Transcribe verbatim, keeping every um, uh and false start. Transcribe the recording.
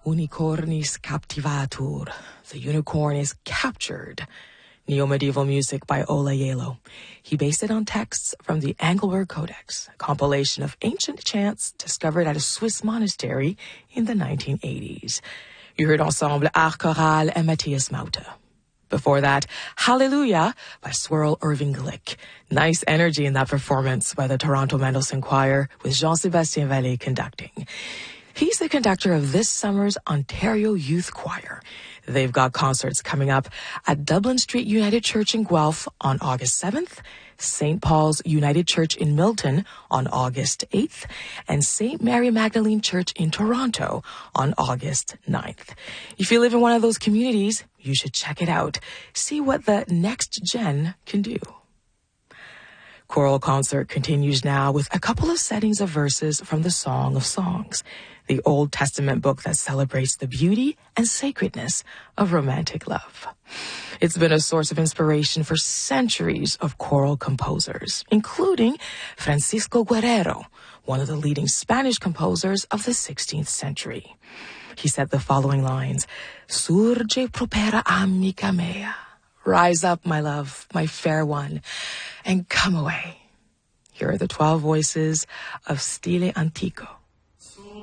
Unicornis captivatur. The unicorn is captured. Neo-medieval music by Ola Yelo. He based it on texts from the Angelberg Codex, a compilation of ancient chants discovered at a Swiss monastery in the nineteen eighties. You heard Ensemble Art Choral and Matthias Mauter. Before that, Hallelujah by Swirl Irving Glick. Nice energy in that performance by the Toronto Mendelssohn Choir with Jean-Sébastien Vallée conducting. He's the conductor of this summer's Ontario Youth Choir. They've got concerts coming up at Dublin Street United Church in Guelph on August seventh, Saint Paul's United Church in Milton on August eighth, and Saint Mary Magdalene Church in Toronto on August ninth. If you live in one of those communities, you should check it out. See what the next gen can do. Choral Concert continues now with a couple of settings of verses from the Song of Songs, the Old Testament book that celebrates the beauty and sacredness of romantic love. It's been a source of inspiration for centuries of choral composers, including Francisco Guerrero, one of the leading Spanish composers of the sixteenth century. He said the following lines, Surge propera amica mea. Rise up, my love, my fair one, and come away. Here are the twelve voices of Stile Antico.